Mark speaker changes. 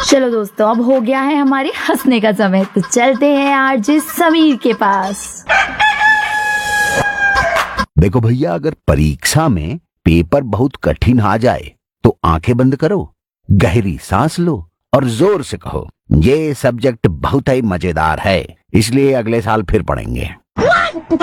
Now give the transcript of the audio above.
Speaker 1: चलो दोस्तों, अब हो गया है हमारे हंसने का समय, तो चलते हैं आरजे समीर के पास।
Speaker 2: देखो भैया, अगर परीक्षा में पेपर बहुत कठिन आ जाए तो आंखें बंद करो, गहरी सांस लो और जोर से कहो, ये सब्जेक्ट बहुत ही मजेदार है, इसलिए अगले साल फिर पढ़ेंगे।